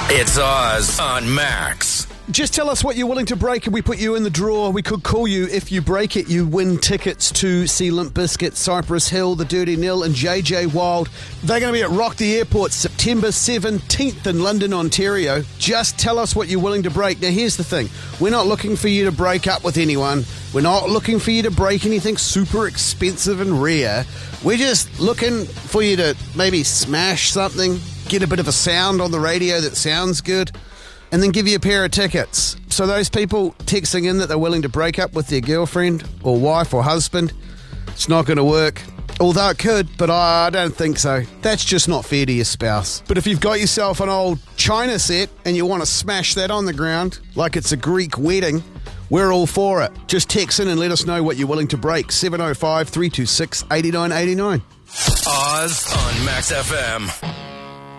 It's Oz on Max. Just tell us what you're willing to break and we put you in the draw. We could call you. If you break it, you win tickets to see Limp Bizkit, Cypress Hill, The Dirty Nil and JJ Wild. They're going to be at Rockdy Airport September 17th in London, Ontario. Just tell us what you're willing to break. Now, here's the thing. We're not looking for you to break up with anyone. We're not looking for you to break anything super expensive and rare. We're just looking for you to maybe smash something, get a bit of a sound on the radio that sounds good, and then give you a pair of tickets. So those people texting in that they're willing to break up with their girlfriend or wife or husband, it's not going to work. Although it could, but I don't think so. That's just not fair to your spouse. But if you've got yourself an old china set and you want to smash that on the ground like it's a Greek wedding, we're all for it. Just text in and let us know what you're willing to break. 705 326 8989. Oz on Max FM.